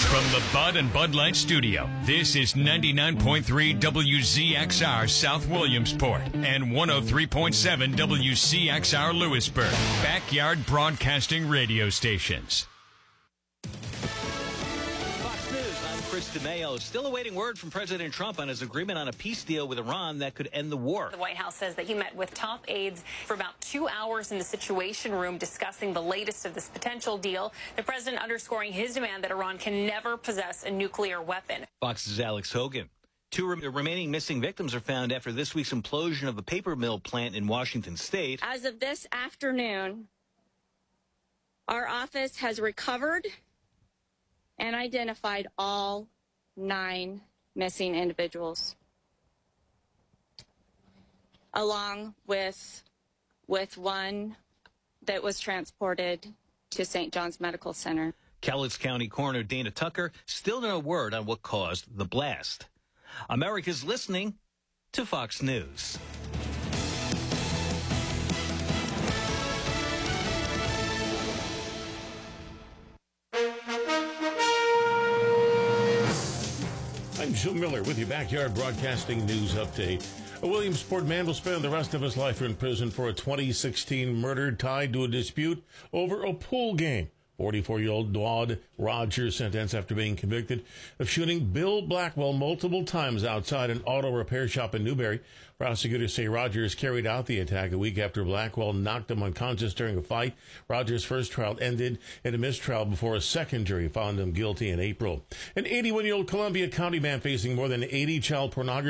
From the Bud and Bud Light Studio, this is 99.3 WZXR South Williamsport and 103.7 WCXR Lewisburg. Backyard Broadcasting Radio Stations. Fox News, I'm Chris DeMayo. Still awaiting word from President Trump on his agreement on a peace deal with Iran that could end the war. The White House says that he met with top aides for about 2 hours in the Situation Room discussing the latest of this potential deal. The president underscoring his demand that Iran can never possess a nuclear weapon. Fox's Alex Hogan. Two remaining missing victims are found after this week's implosion of a paper mill plant in Washington State. As of this afternoon, our office has recovered and identified all 9 missing individuals, along with one that was transported to St. John's Medical Center. Cowlitz County Coroner Dana Tucker still no word on what caused the blast. America's listening to Fox News. I'm Joe Miller with your Backyard Broadcasting News Update. A Williamsport man will spend the rest of his life in prison for a 2016 murder tied to a dispute over a pool game. 44-year-old Dwad Rogers sentenced after being convicted of shooting Bill Blackwell multiple times outside an auto repair shop in Newberry. Prosecutors say Rogers carried out the attack a week after Blackwell knocked him unconscious during a fight. Rogers' first trial ended in a mistrial before a second jury found him guilty in April. An 81-year-old Columbia County man facing more than 80 child pornography